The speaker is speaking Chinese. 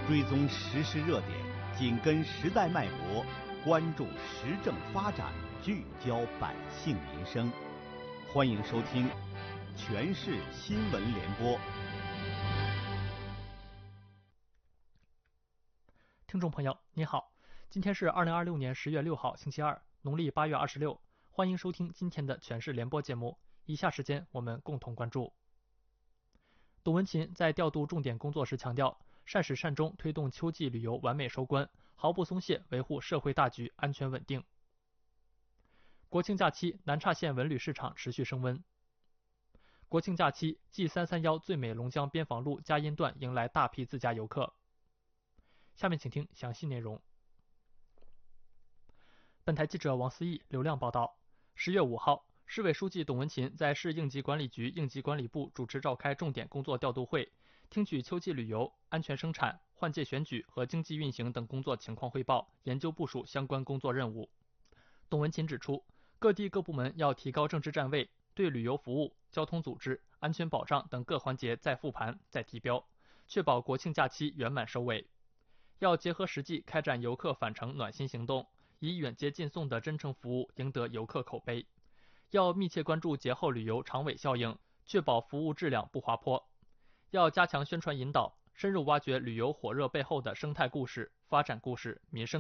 追踪时事热点，紧跟时代脉搏，关注时政发展，聚焦百姓民生。欢迎收听全市新闻联播。 听众朋友，你好，今天是2026年10月6号，星期二，农历8月26。欢迎收听今天的全市联播节目。以下时间我们共同关注。董文琴在调度重点工作时强调，善始善终推动秋季旅游完美收官，毫不松懈维护社会大局安全稳定。国庆假期，南岔县文旅市场持续升温。国庆假期，G331最美龙江边防路佳音段迎来大批自驾游客。下面请听详细内容。本台记者王思义、刘亮报道，10月5号，市委书记董文琴在市应急管理局应急管理部主持召开重点工作调度会，听取秋季旅游、安全生产、换届选举和经济运行等工作情况汇报，研究部署相关工作任务。董文琴指出，各地各部门要提高政治站位，对旅游服务、交通组织、安全保障等各环节再复盘、再提标，确保国庆假期圆满收尾。要结合实际开展游客返程暖心行动，以远接近送的真诚服务赢得游客口碑。要密切关注节后旅游长尾效应，确保服务质量不滑坡。要加强宣传引导，深入挖掘旅游火热背后的生态故事、发展故事、民生